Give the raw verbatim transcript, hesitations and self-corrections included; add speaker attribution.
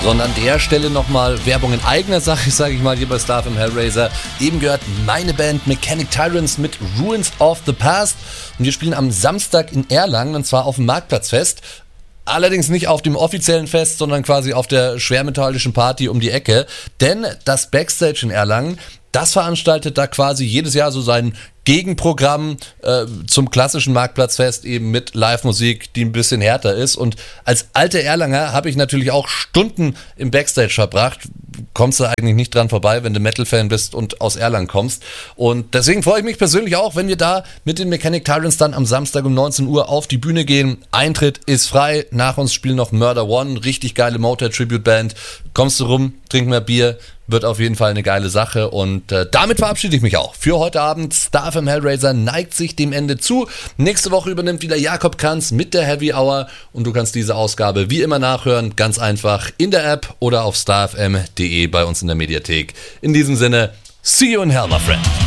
Speaker 1: So, und an der Stelle nochmal Werbung in eigener Sache, sage ich mal, hier bei Star F M Hellraiser. Eben gehört meine Band Mechanic Tyrants mit Ruins of the Past. Und wir spielen am Samstag in Erlangen, und zwar auf dem Marktplatzfest. Allerdings nicht auf dem offiziellen Fest, sondern quasi auf der schwermetallischen Party um die Ecke. Denn das Backstage in Erlangen, das veranstaltet da quasi jedes Jahr so sein Gegenprogramm äh, zum klassischen Marktplatzfest, eben mit Live-Musik, die ein bisschen härter ist. Und als alter Erlanger habe ich natürlich auch Stunden im Backstage verbracht. Kommst du eigentlich nicht dran vorbei, wenn du Metal-Fan bist und aus Erlangen kommst. Und deswegen freue ich mich persönlich auch, wenn wir da mit den Mechanic Tyrants dann am Samstag um neunzehn Uhr auf die Bühne gehen. Eintritt ist frei. Nach uns spielen noch Murder One, richtig geile Motorhead-Tribute-Band. Kommst du rum, trink mehr Bier. Wird auf jeden Fall eine geile Sache, und äh, damit verabschiede ich mich auch für heute Abend. Star F M Hellraiser neigt sich dem Ende zu. Nächste Woche übernimmt wieder Jakob Kranz mit der Heavy Hour, und du kannst diese Ausgabe wie immer nachhören, ganz einfach in der App oder auf starfm punkt de bei uns in der Mediathek. In diesem Sinne, see you in hell, my friend.